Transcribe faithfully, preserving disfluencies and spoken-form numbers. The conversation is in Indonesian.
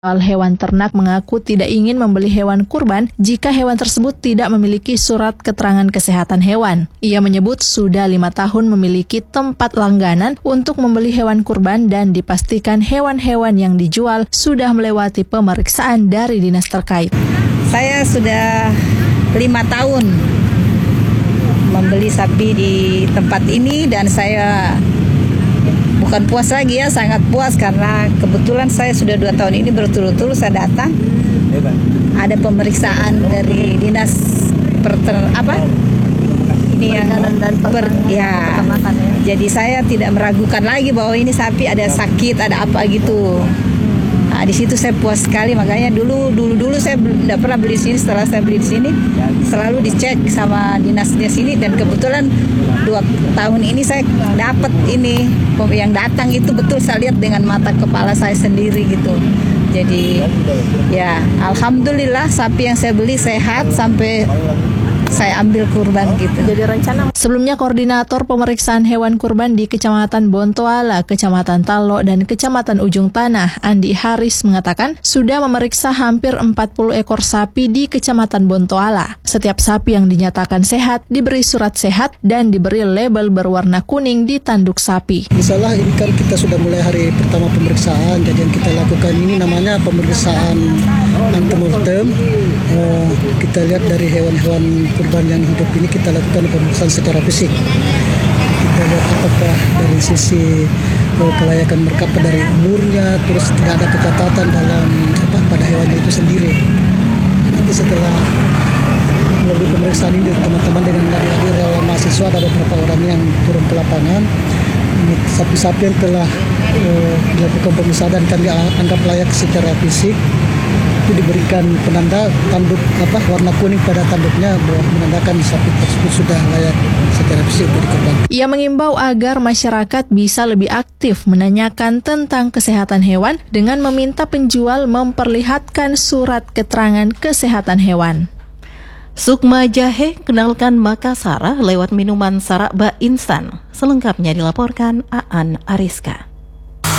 Hewan ternak mengaku tidak ingin membeli hewan kurban jika hewan tersebut tidak memiliki surat keterangan kesehatan hewan. Ia menyebut sudah lima tahun memiliki tempat langganan untuk membeli hewan kurban dan dipastikan hewan-hewan yang dijual sudah melewati pemeriksaan dari dinas terkait. Saya sudah lima tahun membeli sapi di tempat ini dan saya bukan puas lagi ya, sangat puas karena kebetulan saya sudah dua tahun ini berturut-turut saya datang. Ada pemeriksaan dari dinas perter apa ini yang per, ya. Jadi saya tidak meragukan lagi bahwa ini sapi ada sakit, ada apa gitu. Nah, di situ saya puas sekali, makanya dulu dulu dulu saya tidak pernah beli di sini. Setelah saya beli di sini selalu dicek sama dinasnya sini dan kebetulan dua tahun ini saya dapat ini yang datang itu betul saya lihat dengan mata kepala saya sendiri gitu. Jadi ya alhamdulillah sapi yang saya beli sehat sampai saya ambil kurban gitu. Jadi rencana sebelumnya koordinator pemeriksaan hewan kurban di Kecamatan Bontoala, Kecamatan Talo, dan Kecamatan Ujung Tanah, Andi Haris mengatakan sudah memeriksa hampir empat puluh ekor sapi di Kecamatan Bontoala. Setiap sapi yang dinyatakan sehat diberi surat sehat dan diberi label berwarna kuning di tanduk sapi. Misalnya ini kan kita sudah mulai hari pertama pemeriksaan, jadi yang kita lakukan ini namanya pemeriksaan antemortem. Uh, kita lihat dari hewan-hewan kurban yang hidup ini kita lakukan pemeriksaan secara fisik. Kita lihat apakah dari sisi uh, kelayakan mereka dari umurnya, terus tidak ada kecacatan dalam apa pada hewan itu sendiri. Nanti setelah melalui pemeriksaan ini teman-teman dengan dari relawan mahasiswa ada beberapa orang yang turun ke lapangan. Ini sapi-sapi yang telah uh, dilakukan pemeriksaan dan kami anggap layak secara fisik itu diberikan penanda tanduk apa warna kuning pada tanduknya bahwa menandakan sapi tersebut sudah layak secara fisik untuk dikurban. Ia mengimbau agar masyarakat bisa lebih aktif menanyakan tentang kesehatan hewan dengan meminta penjual memperlihatkan surat keterangan kesehatan hewan. Sukma Jahe kenalkan Makassar lewat minuman Saraba instan. Selengkapnya dilaporkan Aan Ariska.